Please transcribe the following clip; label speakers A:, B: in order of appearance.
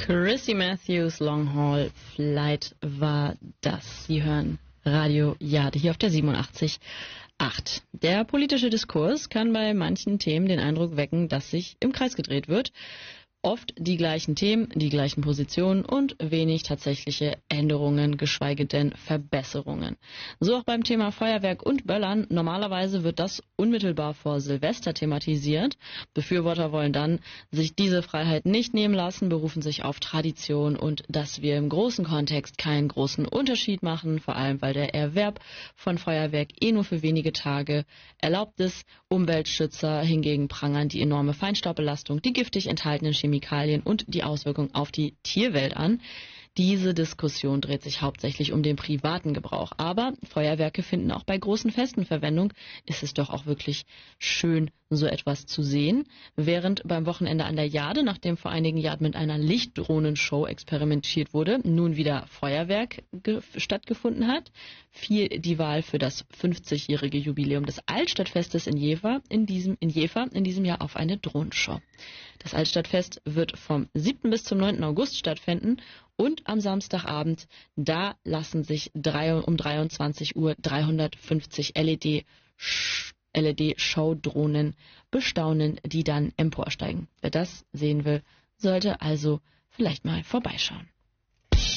A: Chrissy Matthews, Long Haul Flight war das. Sie hören Radio Jade hier auf der 87.8. Der politische Diskurs kann bei manchen Themen den Eindruck wecken, dass sich im Kreis gedreht wird. Oft die gleichen Themen, die gleichen Positionen und wenig tatsächliche Änderungen, geschweige denn Verbesserungen. So auch beim Thema Feuerwerk und Böllern. Normalerweise wird das unmittelbar vor Silvester thematisiert. Befürworter wollen dann sich diese Freiheit nicht nehmen lassen, berufen sich auf Tradition und dass wir im großen Kontext keinen großen Unterschied machen, vor allem weil der Erwerb von Feuerwerk nur für wenige Tage erlaubt ist. Umweltschützer hingegen prangern die enorme Feinstaubbelastung, die giftig enthaltenen Chemikalien und die Auswirkungen auf die Tierwelt an. Diese Diskussion dreht sich hauptsächlich um den privaten Gebrauch. Aber Feuerwerke finden auch bei großen Festen Verwendung. Ist es doch auch wirklich schön, so etwas zu sehen. Während beim Wochenende an der Jade, nachdem vor einigen Jahren mit einer Lichtdrohnenshow experimentiert wurde, nun wieder Feuerwerk stattgefunden hat, fiel die Wahl für das 50-jährige Jubiläum des Altstadtfestes in Jever in diesem Jahr auf eine Drohnenshow. Das Altstadtfest wird vom 7. bis zum 9. August stattfinden und am Samstagabend, da lassen sich um 23 Uhr 350 LED-Showdrohnen bestaunen, die dann emporsteigen. Wer das sehen will, sollte also vielleicht mal vorbeischauen.